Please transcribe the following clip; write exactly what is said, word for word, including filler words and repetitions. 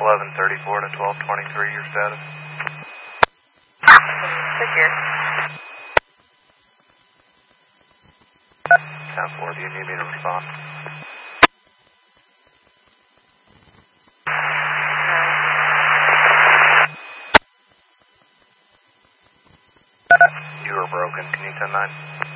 eleven thirty-four to twelve twenty-three, your status? Take care. ten four, do you need me to respond? You were broken. Can you ten nine?